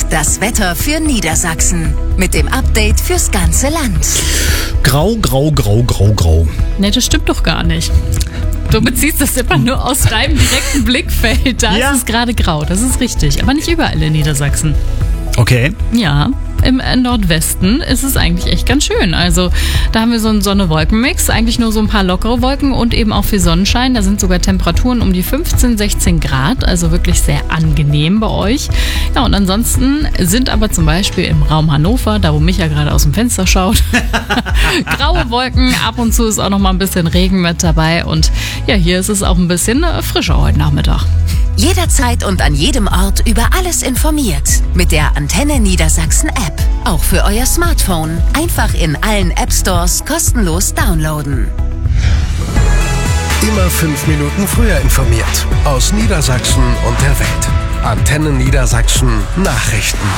das Wetter für Niedersachsen. Mit dem Update fürs ganze Land. Grau, grau, grau, grau, grau. Ne, das stimmt doch gar nicht. Du beziehst das immer nur aus deinem direkten Blickfeld. Da ist es gerade grau, das ist richtig. Aber nicht überall in Niedersachsen. Okay. Ja, im Nordwesten ist es eigentlich echt ganz schön. Also da haben wir so einen Sonne-Wolken-Mix, eigentlich nur so ein paar lockere Wolken und eben auch viel Sonnenschein. Da sind sogar Temperaturen um die 15, 16 Grad, also wirklich sehr angenehm bei euch. Ja, und ansonsten sind aber zum Beispiel im Raum Hannover, da wo Micha gerade aus dem Fenster schaut, graue Wolken, ab und zu ist auch noch mal ein bisschen Regen mit dabei. Und ja, hier ist es auch ein bisschen frischer heute Nachmittag. Jederzeit und an jedem Ort über alles informiert. Mit der Antenne Niedersachsen App. Auch für euer Smartphone. Einfach in allen App-Stores kostenlos downloaden. Immer 5 Minuten früher informiert. Aus Niedersachsen und der Welt. Antenne Niedersachsen Nachrichten.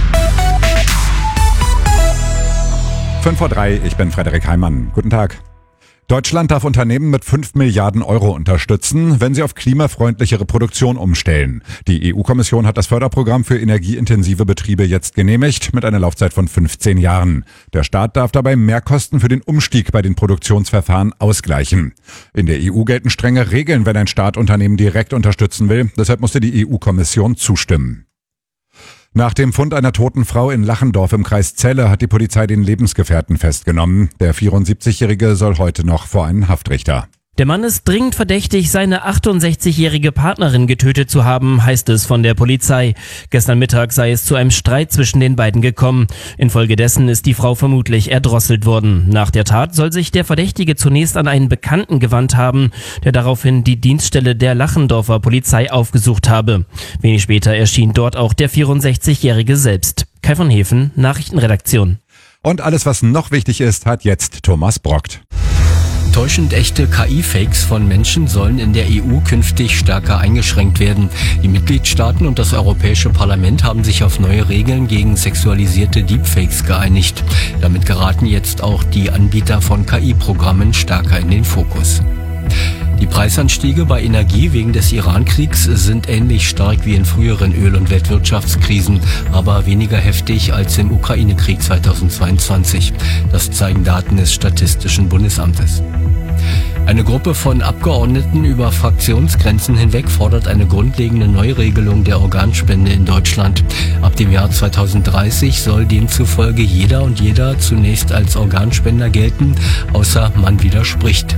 5:03 Uhr, ich bin Frederik Heimann. Guten Tag. Deutschland darf Unternehmen mit 5 Milliarden Euro unterstützen, wenn sie auf klimafreundlichere Produktion umstellen. Die EU-Kommission hat das Förderprogramm für energieintensive Betriebe jetzt genehmigt, mit einer Laufzeit von 15 Jahren. Der Staat darf dabei Mehrkosten für den Umstieg bei den Produktionsverfahren ausgleichen. In der EU gelten strenge Regeln, wenn ein Staat Unternehmen direkt unterstützen will. Deshalb musste die EU-Kommission zustimmen. Nach dem Fund einer toten Frau in Lachendorf im Kreis Celle hat die Polizei den Lebensgefährten festgenommen. Der 74-Jährige soll heute noch vor einen Haftrichter. Der Mann ist dringend verdächtig, seine 68-jährige Partnerin getötet zu haben, heißt es von der Polizei. Gestern Mittag sei es zu einem Streit zwischen den beiden gekommen. Infolgedessen ist die Frau vermutlich erdrosselt worden. Nach der Tat soll sich der Verdächtige zunächst an einen Bekannten gewandt haben, der daraufhin die Dienststelle der Lachendorfer Polizei aufgesucht habe. Wenig später erschien dort auch der 64-Jährige selbst. Kai von Hefen, Nachrichtenredaktion. Und alles, was noch wichtig ist, hat jetzt Thomas Brockt. Täuschend echte KI-Fakes von Menschen sollen in der EU künftig stärker eingeschränkt werden. Die Mitgliedstaaten und das Europäische Parlament haben sich auf neue Regeln gegen sexualisierte Deepfakes geeinigt. Damit geraten jetzt auch die Anbieter von KI-Programmen stärker in den Fokus. Die Preisanstiege bei Energie wegen des Iran-Kriegs sind ähnlich stark wie in früheren Öl- und Weltwirtschaftskrisen, aber weniger heftig als im Ukraine-Krieg 2022. Das zeigen Daten des Statistischen Bundesamtes. Eine Gruppe von Abgeordneten über Fraktionsgrenzen hinweg fordert eine grundlegende Neuregelung der Organspende in Deutschland. Ab dem Jahr 2030 soll demzufolge jeder und jeder zunächst als Organspender gelten, außer man widerspricht.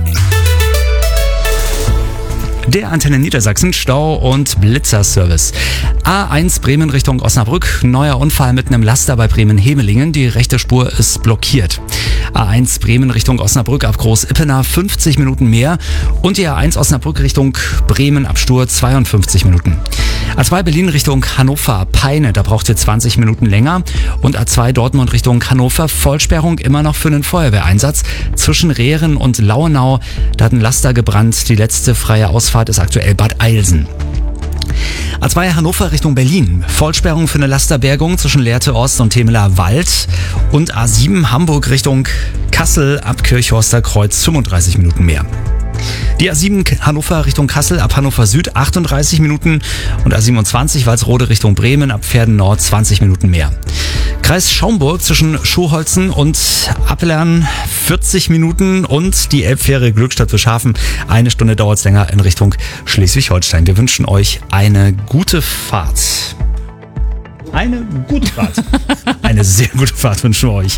Der Antenne Niedersachsen Stau- und Blitzerservice. A1 Bremen Richtung Osnabrück. Neuer Unfall mit einem Laster bei Bremen-Hemelingen. Die rechte Spur ist blockiert. A1 Bremen Richtung Osnabrück ab Groß-Ippener 50 Minuten mehr. Und die A1 Osnabrück Richtung Bremen ab Stur 52 Minuten. A2 Berlin Richtung Hannover Peine, da braucht ihr 20 Minuten länger. Und A2 Dortmund Richtung Hannover, Vollsperrung immer noch für einen Feuerwehreinsatz. Zwischen Rehren und Lauenau, da hat ein Laster gebrannt. Die letzte freie Ausfahrt ist aktuell Bad Eilsen. A2 Hannover Richtung Berlin. Vollsperrung für eine Lasterbergung zwischen Lehrte Ost und Temeler Wald. Und A7 Hamburg Richtung Kassel ab Kirchhorster Kreuz 35 Minuten mehr. Die A7 Hannover Richtung Kassel ab Hannover Süd 38 Minuten und A27 Walsrode Richtung Bremen ab Pferden Nord 20 Minuten mehr. Kreis Schaumburg zwischen Schuhholzen und Appelern 40 Minuten und die Elbfähre Glückstadt für Schafen. 1 Stunde dauert es länger in Richtung Schleswig-Holstein. Wir wünschen euch eine gute Fahrt. Eine gute Fahrt. Eine sehr gute Fahrt wünschen wir euch.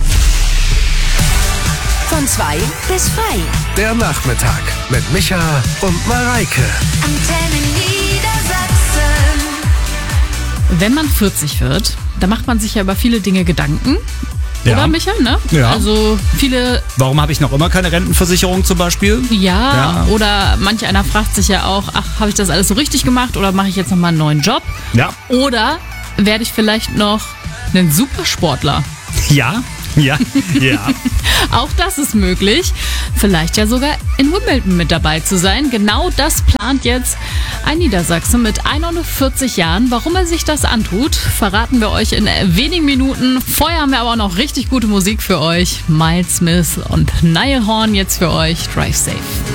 Von 2 bis 3. Der Nachmittag mit Micha und Mareike. Antenne Niedersachsen. Wenn man 40 wird, da macht man sich ja über viele Dinge Gedanken. Ja. Oder, Micha? Ne? Ja. Also viele... Warum habe ich noch immer keine Rentenversicherung zum Beispiel? Ja, oder manch einer fragt sich ja auch, ach, habe ich das alles so richtig gemacht oder mache ich jetzt nochmal einen neuen Job? Ja. Oder werde ich vielleicht noch ein Supersportler? Ja. Ja, ja. Auch das ist möglich. Vielleicht ja sogar in Wimbledon mit dabei zu sein. Genau das plant jetzt ein Niedersachse mit 41 Jahren. Warum er sich das antut, verraten wir euch in wenigen Minuten. Vorher haben wir aber auch noch richtig gute Musik für euch. Miles Smith und Niall Horn jetzt für euch. Drive Safe.